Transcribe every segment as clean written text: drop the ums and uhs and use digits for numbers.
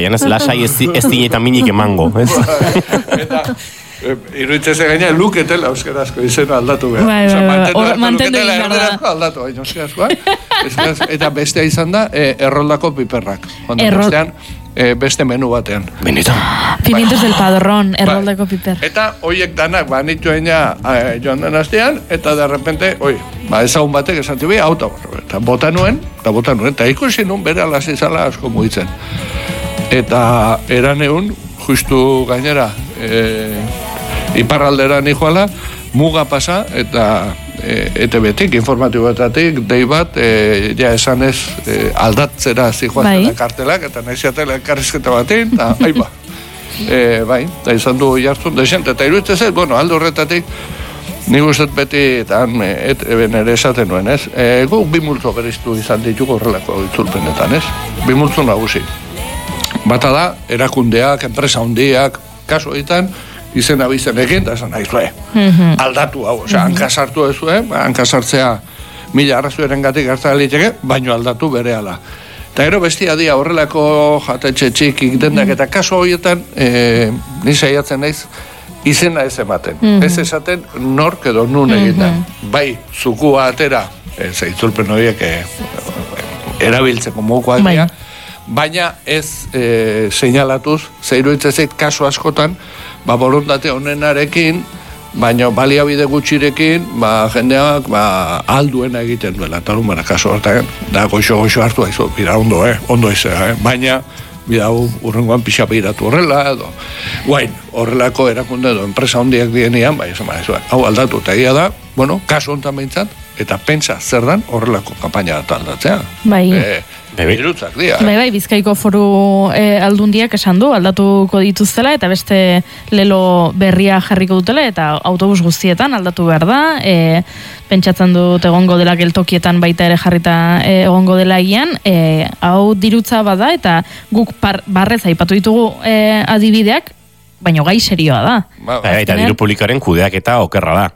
Janez, lasai ez dinetan minik emango. Eta, iruditzen gaina, luketela euskarazko izena aldatu behar. Mantendu egin da. Aldatu baina euskarazkoa. Eta bestea izan da, erroldako piperrak. Beste menu batean. Benetan. Pimientos del Padrón, erroldako piper. Eta hoiek danak, nitu eina joan den astean, eta de repente, ezagun batek esan tibi, eta bota nuen, eta ikusi nun bere alazizala asko mugitzen. Eta eran egun, justu gainera, iparraldera nijoala, muga pasa, eta ETB-tik, informatiboetatik, dei bat, ja esan ez aldatzera zijoazela kartelak, eta nahiziatela karrizketa batein, eta aiba. Eta izan du jartzun desente, eta iruditzen ez, alde horretatik, nik uste beti, eta ETB ere esaten nuen, ez? Guk bi multzo beriztu izan ditugu horrelako itzulpenetan, ez? Bi multzo nagusi. Bata da, erakundeak, enpresa hundiak, kasu egiten, izena bizenekin, eta esan naizue, aldatu hau, hankasartu ez zuen, hankasartzea 1000 arrazueren gatik hartzea liteke, baino aldatu berehala. Eta gero bestia dia horrelako jatetxe txikik dendak, eta kasu horietan, ni saiatzen naiz, izena ez ematen. Ez esaten nork edo nun egiten. Bai, zukua atera, zeitzulpen horiek erabiltzeko mokoak dira, baina ez seinalatuz, zeiruitzezeit kasu askotan, borondate honenarekin, baina baliabide gutxirekin, jendeak alduena egiten duela, eta lumara kasu hartan, da goixo hartu haizu, bira ondo izea, baina bida urrengoan pixa behiratu horrela, edo guain, horrelako erakunde edo enpresa hondiak dienean, hau aldatu, eta egia da, kasu hontan behintzat, eta pentsa zer dan horrelako kampaina bat aldatzea. Irutzak dira. Bizkaiko foru aldundiak esan du, aldatuko dituztela, eta beste lelo berria jarriko dutela, eta autobus guztietan aldatu behar da, pentsatzen dut egongo dela geltokietan baita ere jarrita egongo dela ian, hau dirutza bada, eta guk barrez aipatu ditugu adibideak, baina gai serioa da. Eta diru publikoaren kudeak eta okerra da.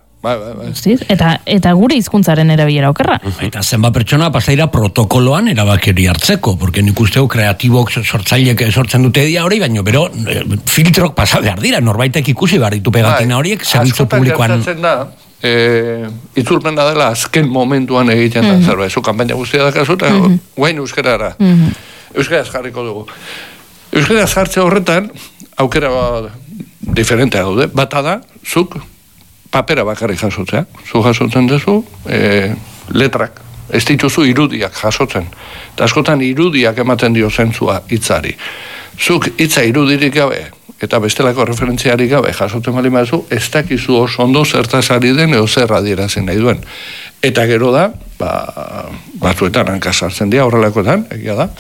Eta gure hizkuntzaren erabilera okerra. Eta zenba pertsona pasaira protokoloan erabakeri hartzeko, porque nik usteu kreatibok sortzaileek sortzen dute dia hori, baina bero filtrok pasa behar dira, norbaitek ikusi behar ditu pegatina horiek, zerbitzu publikoan. Askotan gertatzen da, itzulpena dela azken momentuan egiten da zerbait, zu kanpaina guztia da kasu, eta guain euskarara. Euskaraz jarriko dugu. Euskaraz jartze horretan, aukera diferentea daude, bata da, zuk papera bakarrik jasotzea. Zu jasotzen duzu, letrak. Ez dituzu irudiak jasotzen. Eta askotan irudiak ematen dio zentzua hitzari. Zuk hitza irudirik gabe, eta bestelako referentziarik gabe jasotzen bali mazu, ez dakizu oso ondo zertaz ari den edo zer adierazten nahi duen. Eta gero da, batzuetan hankasartzen dira, horrelakoetan, egia da,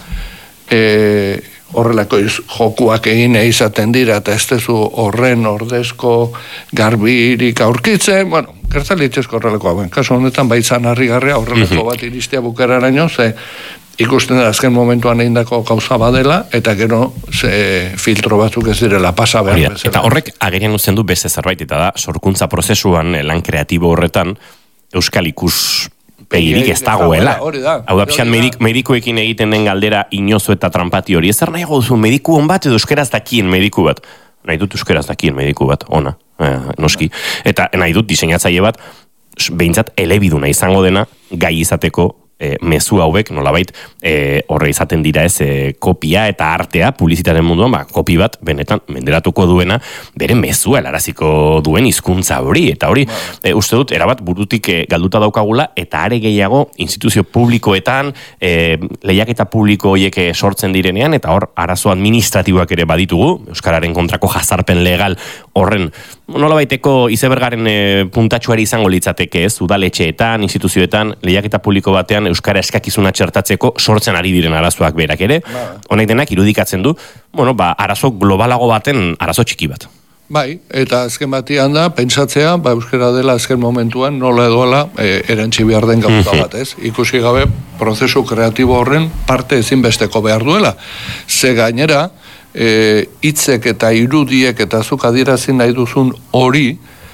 horrelako jokuak egin izaten dira, eta ez dezu horren ordezko garbirik aurkitzen, gertzalitzezko horrelako hauen. Kasu honetan, baitzan harrigarria horrelako bat iristea bukararaino, ze ikusten da azken momentuan egindako gauza badela, eta gero filtro batzuk ez direla pasa behar bezala. Eta horrek agerian uzten du beste zerbait, eta da, sorkuntza prozesuan, lan kreatibo horretan, euskal ikus begirik ez dagoela. Hau da, pixan medikuekin egiten den galdera inozu eta trampati hori. Ez nahi duzu mediku hon bat edo euskaraz dakien mediku bat. Nahi dut euskaraz dakien mediku bat, ona, noski. Eta nahi dut diseinatzaile bat, behintzat elebiduna izango dena, gai izateko mezu hauek, nolabait, horre izaten dira ez, kopia eta artea, publizitaren munduan, kopi bat, benetan, menderatuko duena, bere mezua helaraziko duen hizkuntza hori, eta hori, uste dut, erabat burutik galduta daukagula, eta are gehiago, instituzio publikoetan, lehiaketa publiko horiek sortzen direnean, eta hor, arazo administratiboak ere baditugu, euskararen kontrako jazarpen legal horren, nolabaiteko izebergaren puntatxuari izango litzateke ez, udaletxeetan, instituzioetan, lehiaketa publiko batean, euskara eskakizuna txertatzeko sortzen ari diren arazoak berak ere. Honek denak irudikatzen du, arazo globalago baten arazo txiki bat. Bai, eta azken batian da, pentsatzea, euskara dela azken momentuan nola edoala erantzi behar den gauza bat, ez? Ikusi gabe, prozesu kreatibo horren parte ezinbesteko behar duela. Ze gainera, hitzek eta irudiek eta zuk adierazi nahi duzun hori,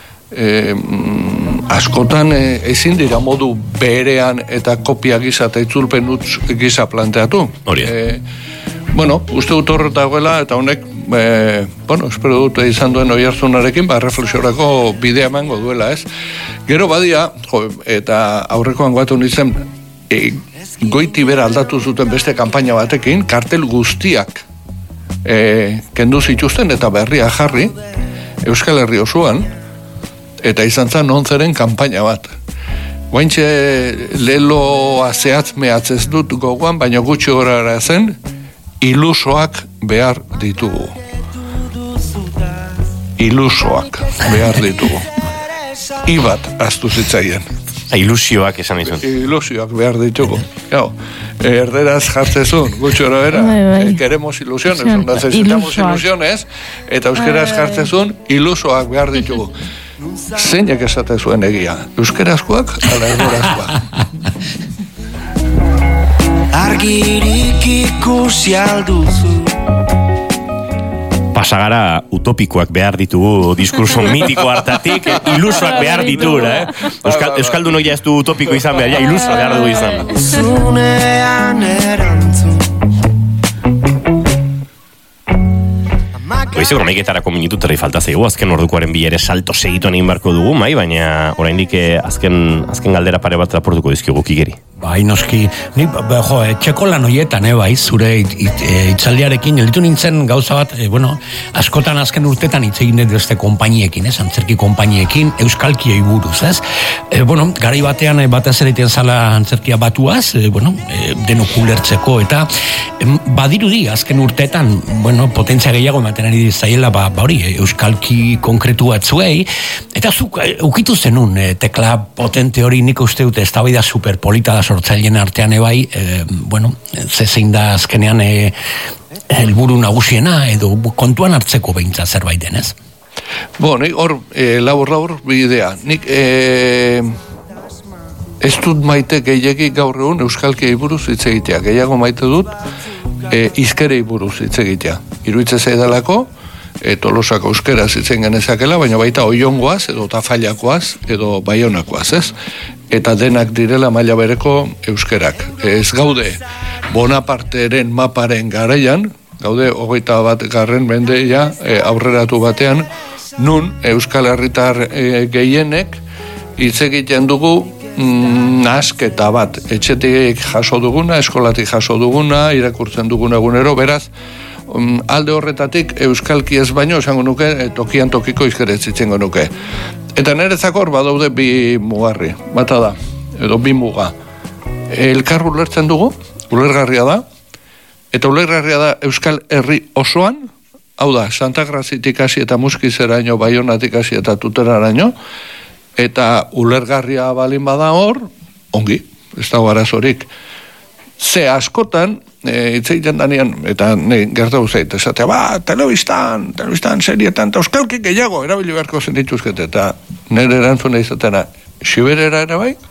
askotan ezin dira modu berean eta kopia gisa eta itzulpen utz gisa planteatu. uste dut horret dagoela, eta honek, espero dut izan duen oihartzunarekin, reflexiorako bidea emango duela, ez? Gero badia, eta aurrekoan guatu nintzen, goiti bera aldatu zuten beste kanpaina batekin, kartel guztiak kendu zituzten eta berria jarri, Euskal Herri osoan, eta izan zen onzeren kanpaina bat. Guaintxe leloa zehatz mehatzez dut gogoan, baina gutxi gorara zen, ilusoak behar ditugu. Ilusoak behar ditugu. Ibat aztu zitzaien. Ilusioak esan izan. Ilusioak behar ditugu. Erderaz jartzezun, gutxi gorara, queremos ilusiones, necesitamos ilusiones, eta euskeraz jartzezun, ilusoak behar ditugu. Zeinak esate zuen egia, euskerazkoak ala erderazkoak. Argirik ikusi alduzu. Pasagara utopikoak behar ditugu diskurso mitiko hartatik, ilusoak behar ditu, Euskaldun hori ez du utopiko izan behar, ilusoak behar dugu izan. Zunean erantzun. Goizeko nomeiketarako minutu terri falta zaigu, azken ordukoaren bi ere salto segituan egin barko dugu, baina oraindik azken galdera pare bat raportuko dizkigu Kigeri. Bai, noski, txeko lan hoietan, bai, zure itzaldiarekin, elitu nintzen gauza bat, askotan azken urtetan hitz egin dut beste konpainiekin, antzerki konpainiekin, euskalkiei buruz, garai batean batez eriten zala antzerkia batuaz, denok ulertzeko, eta badirudi azken urtetan, potentzia gehiago ematen ari zaiela, hori, euskalki konkretu batzuei, eta zuk ukitu zenun, tekla potente hori nik uste dute eztabaida superpolita da sortzaileen artean ebai, zein da azkenean helburu nagusiena edo kontuan hartzeko behintzat zerbait denez? Nik hor, labur bidea. Nik ez dut maite gehiagik gaur egun euskalkiei buruz hitz egitea. Gehiago maite dut izkerei buruz hitz egitea. Iruitze zaidalako, Tolosako euskeraz hitzen genezakela, baina baita oiongoaz, edo Tafailakoaz, edo Baionakoaz, ez? Eta denak direla maila bereko euskerak. Ez gaude Bonaparteren maparen garaian, gaude 21. Mendeia aurreratu batean, nun Euskal Herritar gehienek hitz egiten dugu nasketa bat, etxetik jaso duguna, eskolatik jaso duguna, irakurtzen duguna egunero, beraz, alde horretatik euskalki ez baino esango nuke tokian tokiko izkeretz itzengo nuke. Eta nerezako hor badaude bi mugarri, bata da, edo bi muga. Elkar ulertzen dugu, ulergarria da, eta ulergarria da Euskal Herri osoan, hau da, Santa Grazitik hasi eta Muskizeraino, Baionatik hasi eta Tuteraraino, eta ulergarria balin bada hor, ongi, ez dago arazorik. Ze askotan, itzeiten danean, eta gertatu zait, esatea, telebistan, serietan, eta euskalki gehiago, erabili beharko zen dituzkete, eta nire erantzuna izatena, Siberera ere bai?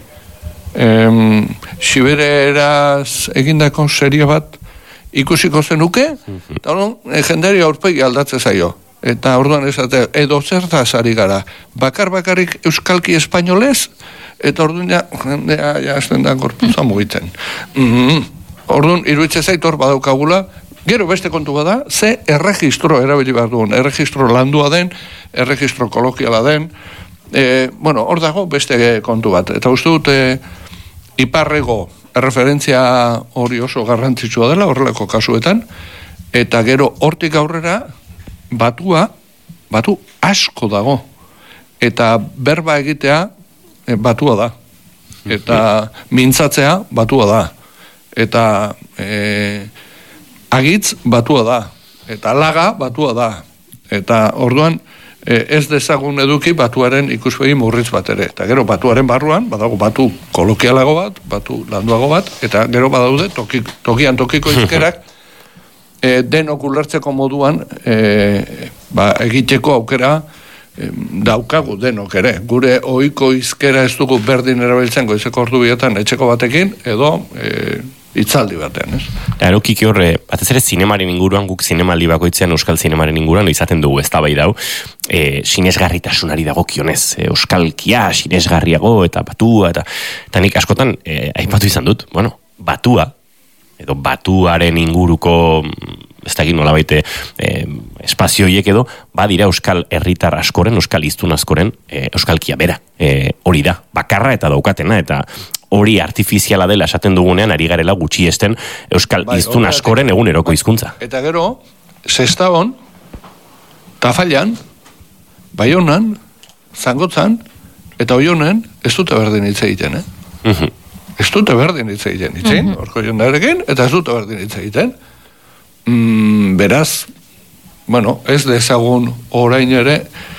Sibereraz egindako serie bat ikusiko zenuke, eta jendari aurpegi aldatze zaio. Eta orduan esatea, edo zertaz ari gara, bakarrik euskalki espainolez, eta orduan jendea jazten da gorputza mugitzen. Orduan, iruitze zait hor badaukagula, gero beste kontu bada, ze erregistro erabili behar duen, erregistro landua den, erregistro kolokiala den, hor dago beste kontu bat. Eta uste dut, iparrego erreferentzia hori oso garrantzitsua dela, horrelako kasuetan, eta gero hortik aurrera, batu asko dago, eta berba egitea batua da, eta mintzatzea batua da, eta agitz batua da, eta laga batua da, eta orduan ez dezagun eduki batuaren ikuspegi murritz bat ere, eta gero batuaren barruan badago batu kolokialago bat, batu landuago bat, eta gero badaude tokian tokiko izkerak denok ulertzeko moduan egiteko aukera daukagu denok ere. Gure ohiko izkera ez dugu berdin erabiltzen goizeko ordu bietan etxeko batekin edo itzaldi batean, ez? Ero, Kiki horre, batez ere zinemaren inguruan, guk zinemaldi bakoitzean euskal zinemaren inguruan, izaten dugu ez da bai dau, sinesgarritasunari dagokionez, euskalkia, sinesgarriago, eta batua, eta nik askotan, aipatu izan dut, batua, edo batuaren inguruko ez dakit nolabait espazioiek edo, badira euskal herritar askoren, euskal hiztun askoren euskalkia bera. Hori da, bakarra eta daukatena, eta hori artifiziala dela esaten dugunean ari garela gutxiesten euskal hiztun askoren eguneroko hizkuntza. Eta gero, Sestaon, Tafallan, Baionan, Zangotzan, eta Oionen, ez dute berdin hitz egiten, Ez dute berdin hitz egiten, horko jondarekin, eta ez dute berdin hitz egiten. Beraz, bueno, ez dezagun orain ere,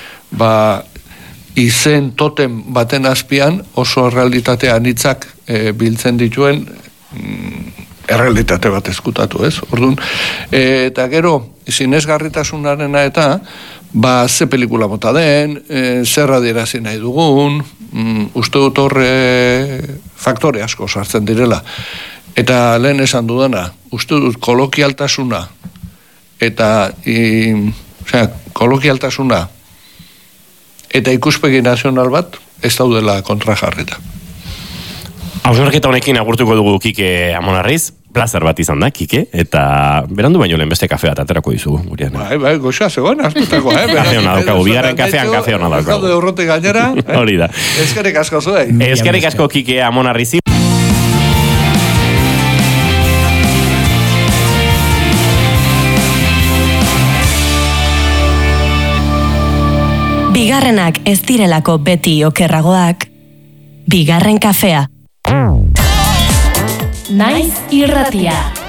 izen totem baten azpian oso errealitatea anitzak biltzen dituen errealitate bat ezkutatu, ez? Orduan, eta gero, sinesgarritasunarena eta, ze pelikula mota den, zer adierazi nahi dugun, uste dut horre faktore asko sartzen direla. Eta lehen esan dudana, uste dut kolokialtasuna, eta kolokialtasuna, eta ikuspegi nazional bat, ez daudela kontrajarrita. Hausnarketa honekin agurtuko dugu Kike Amonarriz, plazer bat izan da, Kike, eta berandu baino lehen beste kafe bat aterako dizugu, Gurian. Bai, goxa, zegoen, hartutako, Kafe hona daukagu, bigarren kafean kafe hona daukagu. Ez urruti gainera. Hori da. Eskerrik asko zuei. Eskerrik asko Kike Amonarrizi. Bigarrenak ez direlako beti okerragoak, bigarren kafea. Naiz irratia.